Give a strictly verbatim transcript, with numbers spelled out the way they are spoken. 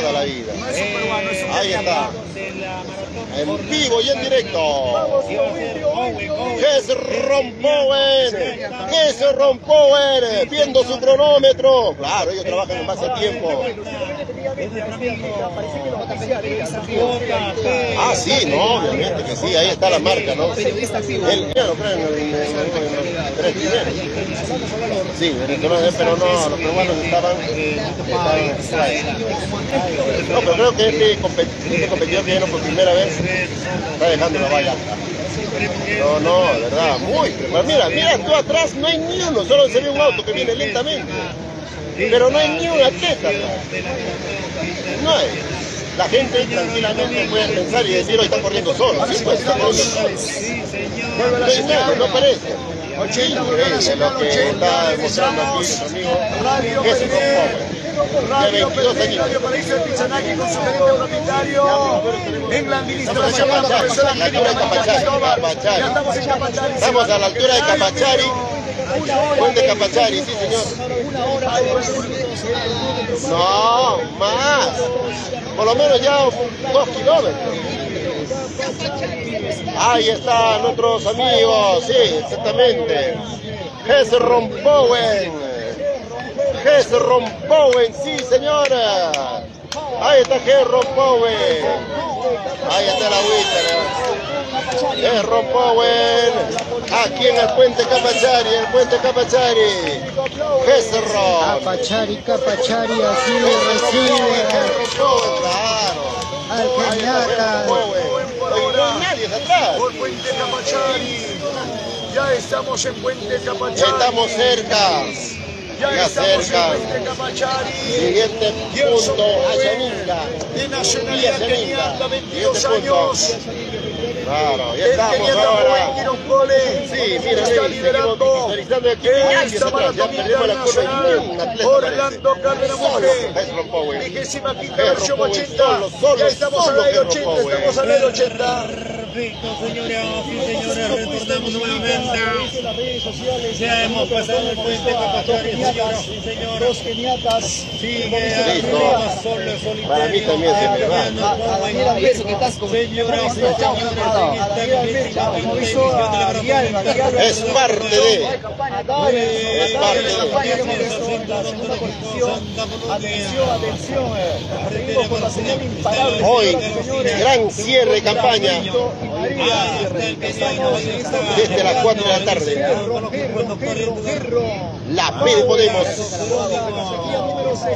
toda la vida. Ahí está. En vivo y en directo. Que se rompoen. Que se rompoen. Viendo su cronómetro. Claro, ellos trabajan en base a tiempo. Ah, sí, no, obviamente que sí. Ahí está la marca, ¿no? El primero, creo, en los tres primeros. Sí, pero no, los peruanos estaban, estaban no, pero creo que este, este competidor que vino por primera vez está dejando la valla alta. No, no, de verdad, muy preparado. Mira, mira, tú atrás no hay ni uno, solo se ve un auto que viene lentamente. Pero no hay ni un atleta. No hay. La gente tranquilamente puede pensar y decir, hoy está corriendo solo. Sí, pues está corriendo solo. No hay nada, no parece. Increíble lo que está demostrando aquí nuestro amigo Jesús Rompowen, de veintidós años. En la administración de la altura de Capachari. Estamos a la altura de Capachari. Puente Capachari, sí señor. No, más. Por lo menos ya dos kilómetros. Ahí están nuestros amigos, sí, exactamente. Jesús Rompowen. Jesús Rompowen, sí señora. Ahí está Jesús Rompowen. Ahí está la agüita. Jesús Rompowen. Aquí en el puente Capachari, el puente Capachari. Jesús Rompowen. Capachari, Capachari, así recibe. Jesús Rompowen, claro. Al Cañaca. Nadie está atrás. Por Puente Capachari. Ya estamos en Puente Capachari. Estamos cerca. Ya, ya estamos cerca. en Puente Capachari. Siguiente punto, Ayaninga. De nacionalidad keniana, veintidós años. Claro, ya estamos ahora. Sí, mira, está liderando esta maratón internacional. Orlando Cárdenas, vigésima quinta versión ochenta. Ya estamos a la del ochenta, estamos a la del ochenta. Perfecto, señores, sí, señores, retornamos nuevamente. Ya hemos pasado el puente Capachari, señoras y señores. Los keniatas. Sigue arriba, solo solitario. Para mí también se me va. Señoras y señores, es parte de. Es parte de. Hoy, gran cierre de campaña. Desde las cuatro de la tarde. La P de Podemos.